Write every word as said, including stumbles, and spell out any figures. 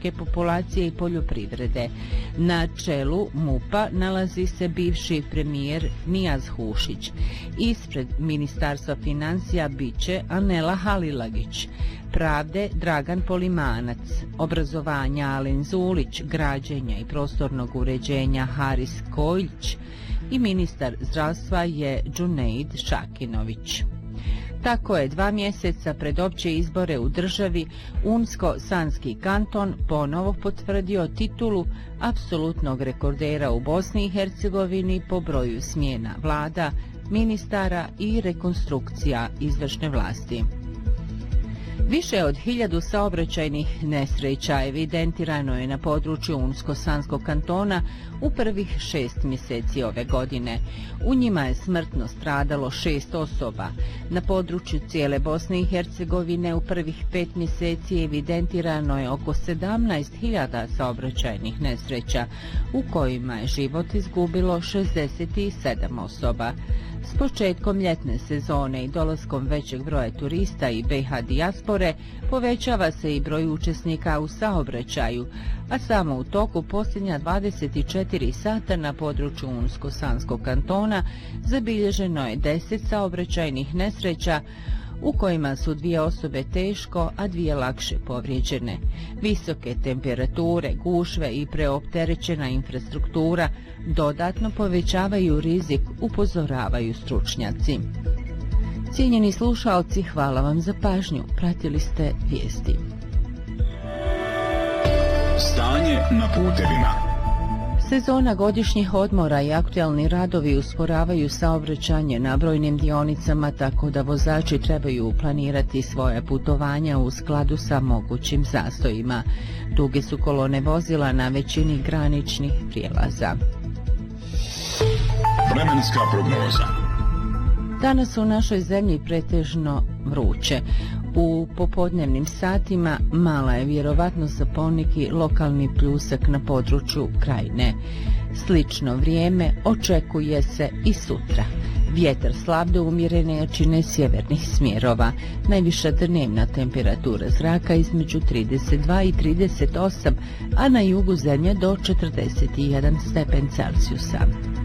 stanovničke populacije i poljoprivrede. Na čelu MUP-a nalazi se bivši premijer Nijaz Hušić. Ispred Ministarstva financija biće Anela Halilagić, pravde Dragan Polimanac, obrazovanja Alen Zulić, građenja i prostornog uređenja Haris Kojić i ministar zdravstva je Džuneid Šakinović. Tako je dva mjeseca pred opće izbore u državi Unsko-Sanski kanton ponovo potvrdio titulu apsolutnog rekordera u Bosni i Hercegovini po broju smjena vlada, ministara i rekonstrukcija izvršne vlasti. Više od hiljadu saobraćajnih nesreća evidentirano je na području Unsko-Sanskog kantona u prvih šest mjeseci ove godine. U njima je smrtno stradalo šest osoba. Na području cijele Bosne i Hercegovine u prvih pet mjeseci evidentirano je oko sedamnaest hiljada saobraćajnih nesreća, u kojima je život izgubilo šezdeset sedam osoba. S početkom ljetne sezone i dolaskom većeg broja turista i be ha dijaspore povećava se i broj učesnika u saobraćaju, a samo u toku posljednja dvadeset četiri sata na području Unsko-Sanskog kantona zabilježeno je deset saobraćajnih nesreća, u kojima su dvije osobe teško, a dvije lakše povrijeđene. Visoke temperature, gužve i preopterećena infrastruktura dodatno povećavaju rizik, upozoravaju stručnjaci. Cijenjeni slušaoci, hvala vam za pažnju. Pratili ste vijesti. Stanje na putevima. Sezona godišnjih odmora i aktualni radovi usporavaju saobraćanje na brojnim dionicama, tako da vozači trebaju planirati svoje putovanja u skladu sa mogućim zastojima. Duge su kolone vozila na većini graničnih prijelaza. Vremenska prognoza. Danas u našoj zemlji pretežno vruće. U popodnevnim satima mala je vjerovatnost za poneki lokalni pljusak na području Krajine. Slično vrijeme očekuje se i sutra. Vjetar slab do umjerene jačine sjevernih smjerova. Najviša dnevna temperatura zraka između trideset dva i trideset osam, a na jugu zemlje do četrdeset jedan stepen Celzijusa.